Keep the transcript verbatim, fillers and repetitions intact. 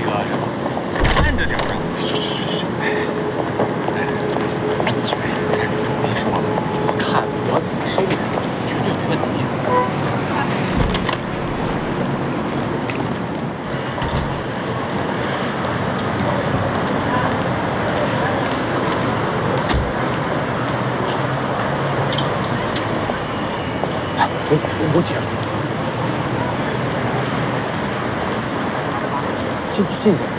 个什么，慢着点啊！你说，看我怎么收拾，绝对没问题。哎，我我我姐夫。进进去。